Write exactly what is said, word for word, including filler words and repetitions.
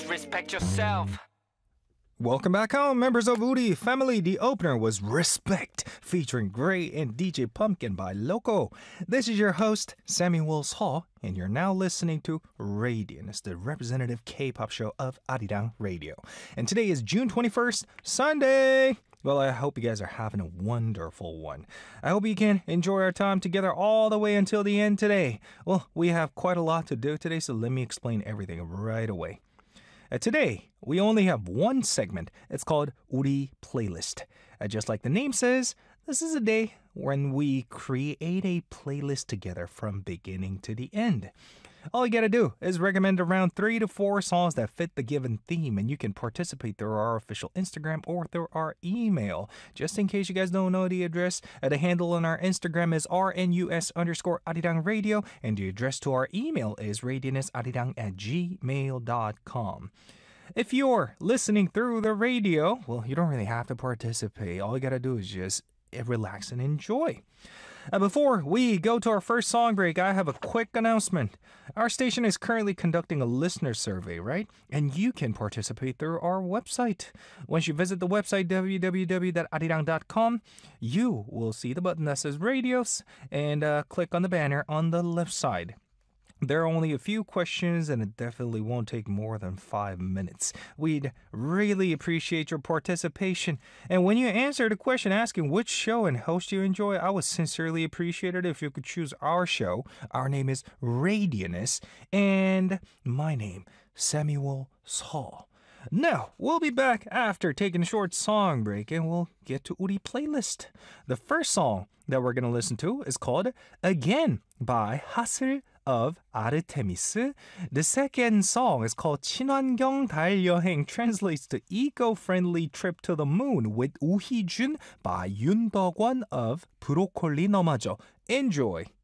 just respect yourself. Welcome back home, members of Uri family. The opener was Respect, featuring Gray and D J Pumpkin by Loco. This is your host, Samuel Seo, and you're now listening to Radiance, the representative K-pop show of Arirang Radio. And today is June twenty-first, Sunday. Well, I hope you guys are having a wonderful one. I hope you can enjoy our time together all the way until the end today. Well, we have quite a lot to do today, so let me explain everything right away. Uh, today, we only have one segment. It's called Uri Playlist. Uh, just like the name says, this is a day when we create a playlist together from beginning to the end. All you gotta do is recommend around three to four songs that fit the given theme, and you can participate through our official Instagram or through our email. Just in case you guys don't know the address, uh, the handle on our Instagram is rnus underscore arirang radio, and the address to our email is radianusarirang at gmail dot com. If you're listening through the radio, well, you don't really have to participate. All you gotta do is just relax and enjoy. Uh, before we go to our first song break, I have a quick announcement. Our station is currently conducting a listener survey, right? And you can participate through our website. Once you visit the website, w w w dot arirang dot com, you will see the button that says Radios and uh, click on the banner on the left side. There are only a few questions, and it definitely won't take more than five minutes. We'd really appreciate your participation. And when you answer the question asking which show and host you enjoy, I would sincerely appreciate it if you could choose our show. Our name is Radiance, and my name, Samuel Seo. Now, we'll be back after taking a short song break, and we'll get to Uri Playlist. The first song that we're going to listen to is called Again by Hassel of Artemis. The second song is called 친환경 달여행, translates to eco-friendly trip to the moon, with 우희준 by Yoon Do-kwon of 브로콜리 너마저. Enjoy!